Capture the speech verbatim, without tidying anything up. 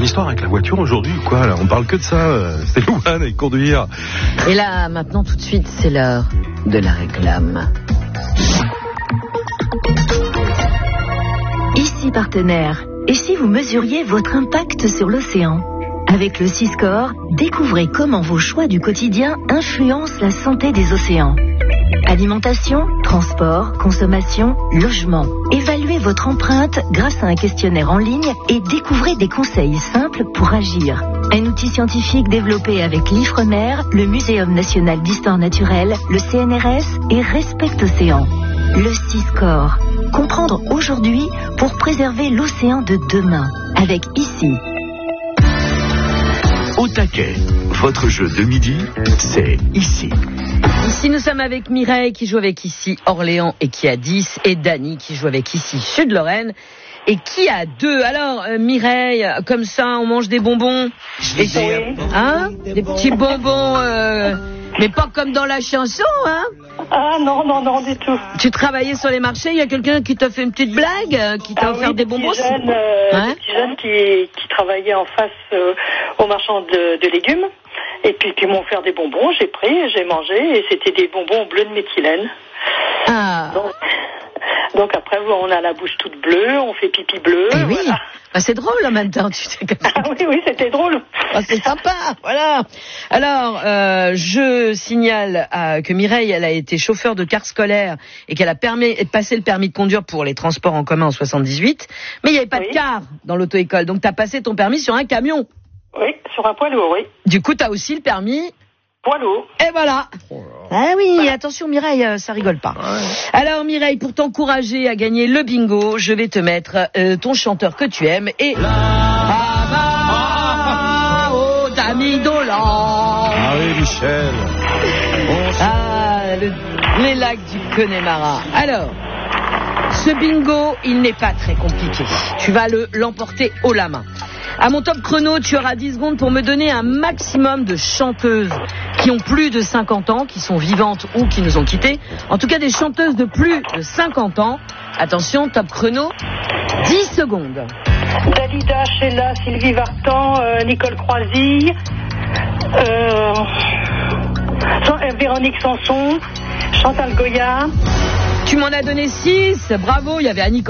une histoire avec la voiture aujourd'hui ou quoi là? On parle que de ça. C'est Louane avec conduire. Et là, maintenant, tout de suite, c'est l'heure de la réclame. Ici partenaire. Et si vous mesuriez votre impact sur l'océan? Avec le Siscore, découvrez comment vos choix du quotidien influencent la santé des océans. Alimentation, transport, consommation, logement. Évaluez votre empreinte grâce à un questionnaire en ligne et découvrez des conseils simples pour agir. Un outil scientifique développé avec l'Ifremer, le Muséum national d'histoire naturelle, le C N R S et Respect Océan. Le Siscore. Comprendre aujourd'hui pour préserver l'océan de demain. Avec ici. Au taquet, votre jeu de midi, c'est ici. Ici, nous sommes avec Mireille qui joue avec ici Orléans et qui a dix, et Dany qui joue avec ici Sud-Lorraine et qui a deux. Alors, euh, Mireille, comme ça, on mange des bonbons. Et, hein, des petits bonbons, euh, mais pas comme dans la chanson, hein. Ah non, non, non, du tout. Tu travaillais sur les marchés, il y a quelqu'un qui t'a fait une petite blague, qui t'a ah offert oui, des bonbons. Des jeunes, euh, hein des petits jeunes qui, qui travaillaient en face euh, au marchand de, de légumes. Et puis, puis ils m'ont offert des bonbons, j'ai pris, j'ai mangé, et c'était des bonbons bleus de méthylène. Ah. Donc, donc après, on a la bouche toute bleue, on fait pipi bleu. Eh oui. Voilà. Bah, c'est drôle en même temps. Tu sais, ah oui, oui, c'était drôle. Ah, c'est sympa, voilà. Alors, euh, je signale euh, que Mireille, elle a été chauffeur de car scolaire et qu'elle a permis, passé le permis de conduire pour les transports en commun en soixante-dix-huit. Mais il n'y avait pas oui. de car dans l'auto-école, donc tu as passé ton permis sur un camion. Oui, sur un poids lourd, oui. Du coup, tu as aussi le permis poids lourd. Et voilà. Ah oui, voilà. Attention Mireille, ça rigole pas. Ouais. Alors Mireille, pour t'encourager à gagner le bingo, je vais te mettre euh, ton chanteur que tu aimes et... La... Ah, oh, Damidola. Ah oui, Michel. Bon, ah, le... les lacs du Connemara. Alors, ce bingo, il n'est pas très compliqué. Tu vas le l'emporter haut la main. À mon top chrono, tu auras dix secondes pour me donner un maximum de chanteuses qui ont plus de cinquante ans, qui sont vivantes ou qui nous ont quittés. En tout cas, des chanteuses de plus de cinquante ans. Attention, top chrono, dix secondes. Dalida, Sheila, Sylvie Vartan, euh, Nicole Croisy, euh, Véronique Sanson, Chantal Goya. Tu m'en as donné six, bravo, il y avait Annie